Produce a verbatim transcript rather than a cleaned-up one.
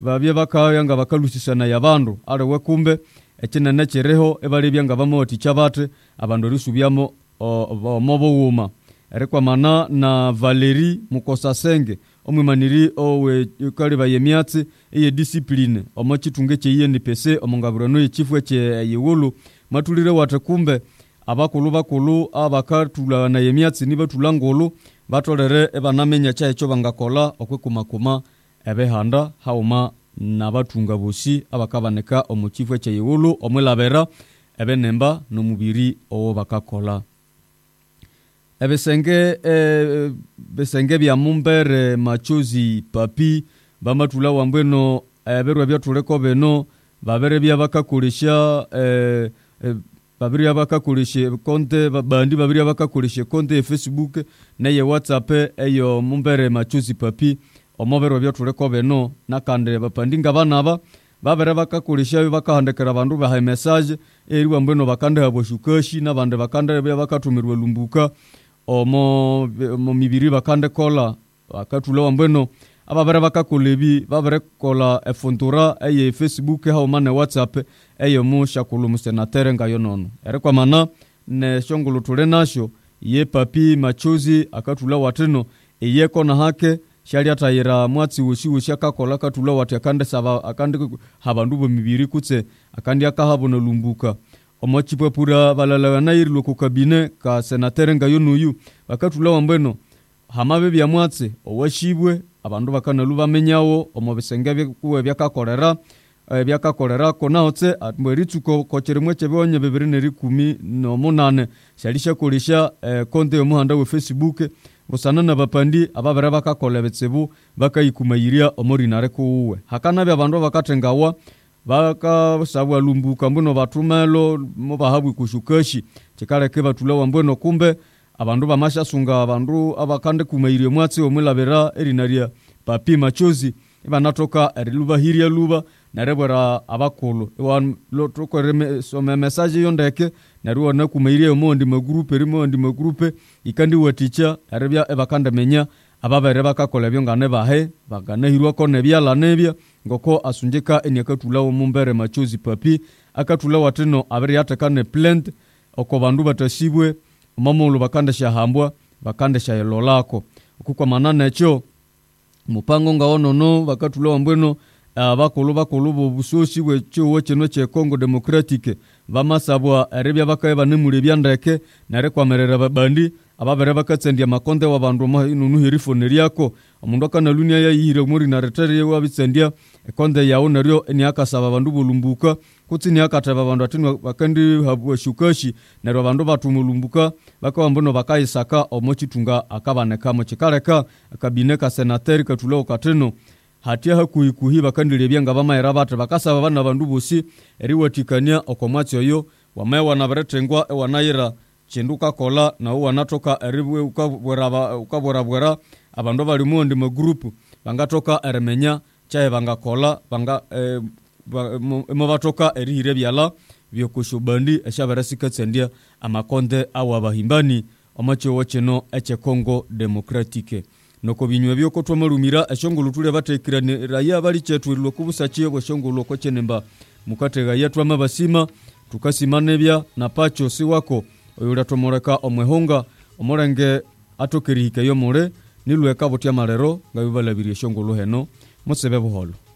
babye bakaya nga bakalusisana yabandu ale wekumbe ekinene kireho ebalibya nga bamoti cyabate abandu risubyamo omobo erekwa mana na Valeri Mukosasenge omwimaniri owe kali bayemyatsi eye discipline omachitunge kye N P C omongabirano yechifwe kye yiwulu matulire watekumbe abakulu bakulu abakatula na yemyatsi ni batulangolo batolere ebanamenya kya ekyo bangakola okwekumakuma ebehanda hauma nabatunga bosi abakabaneka omukifwe kye yiwulu omwelabera ebenemba nomubiri owo bakakola ebesenge e, besenge bya mumbere machozi papi bamatula wambweno eberwa byatuleko beno babere bya bakakolisha e, e, babiri abakakolisha konte bandi babiri abakakolisha konte Facebook na ye WhatsApp eyo mumbere machozi papi omobero byatuleko beno nakande bapandinga banaba babere bakakolisha bakahandekera bandu baha message eri wambweno bakande haboshukashi nabande bakande bya bakatumirwa lumbuka omo mo mibiri bakande kola bakatula wambweno ababere bakakolebi babere kola efontura eye Facebook ha omane WhatsApp eye mu shakulu musenatere ngayo nono erekwa mana ne shongolo tule nasho ye papi machozi akatula wateno eye kona hake shali atayira mwatsi woshi woshi akakola katula wati akande saba akande habandu bo mibiri kutse akandi akahabona lumbuka omachipwe pura balala na irlo ku kabine ka senatere ngayo nuyu bakatula wambeno hamabe bya mwatse owashibwe abandu bakana luba menyawo omobesenge bye kuwe byakakolera byakakolera konahotse atmweritsuko kocheremwe chebonye bibiri neri kumi no munane shalisha kolisha eh, konte yo muhanda we Facebook busana na bapandi ababere bakakola betsebu bakayikumayiria omorinare kuwe hakana bya bandu bakatengawa baka sabwa lumbuka mbono batumelo mo bahabwe kushukashi kikaleke batula wambweno kumbe abandu bamasha sunga abandu abakande kumayirie mwatsi omulabera erinaria papi machozi ibanatoka eriluba hiria luba narebera abakolo ewan lotoko reme so message yondeke naruwa na kumayirie omondi magroupe rimondi magroupe ikandi waticha erebya ebakande menya ababere bakakola byongane bahe baganahirwa ko nebyala nebya ngoko asunjika enyakatula omumbere machozi papi akatula wateno abere yatekane plant okobandu batashibwe mamulu bakande shahambwa bakande shayelolako okukwa manana echo mupango ngaono no bakatula wambweno abakolo bakolo bobusoshi bwecho wecheno che Congo Democratic bamasabwa erebya bakaye banemule byandeke narekwamerera babandi ababere bakatsendia makonde wabandu mahinu hirifone lyako omundu kana lunia ya yihire muri na retere wabitsendia konde yawo naryo ni akasaba abandu bulumbuka kutsi ni akataba abandu atini bakandi habwa shukashi naryo abandu batumulumbuka bakawambono bakayisaka omochitunga akabaneka mo chikareka akabine ka senateri katulo kateno hatia hakuikuhi bakandile byanga bamayira bate bakasaba bana bandu bosi eriwatikania okomwatsi oyo wamewa na beretengwa ewanayira chinduka kola na uwa natoka eribwe ukabwera ukabwera bwera abandu bali mundi mu group bangatoka eremenya chaye bangakola banga e, mo batoka erihire byala byokushubandi eshabarasika tsendia amakonde awa bahimbani omacho wacheno eche Congo Democratique noko binywe byoko twamarumira eshongolo tule batekirane raya bali chetwirilo kubusachiye boshongolo ko chenemba mukatega yatwa mabasima tukasimane bya na pacho si wako oyura tomoreka omwehonga omorenge atokirihike yo more nilweka botya marero ngabibalabirie shongolo heno musebe buholo.